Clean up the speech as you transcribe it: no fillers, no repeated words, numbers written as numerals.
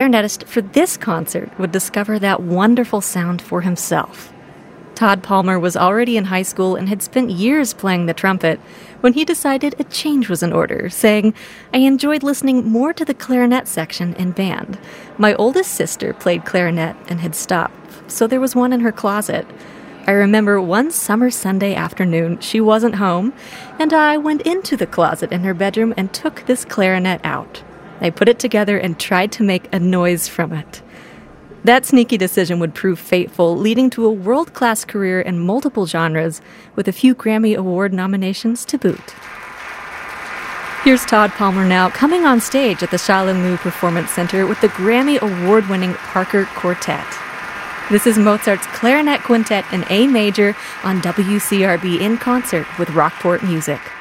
clarinetist for this concert would discover that wonderful sound for himself. Todd Palmer was already in high school and had spent years playing the trumpet when he decided a change was in order, saying, "I enjoyed listening more to the clarinet section in band. My oldest sister played clarinet and had stopped, so there was one in her closet. I remember one summer Sunday afternoon she wasn't home, and I went into the closet in her bedroom and took this clarinet out. I put it together and tried to make a noise from it." That sneaky decision would prove fateful, leading to a world-class career in multiple genres with a few Grammy Award nominations to boot. Here's Todd Palmer now, coming on stage at the Shaolin Liu Performance Center with the Grammy Award-winning Parker Quartet. This is Mozart's Clarinet Quintet in A major on WCRB in concert with Rockport Music.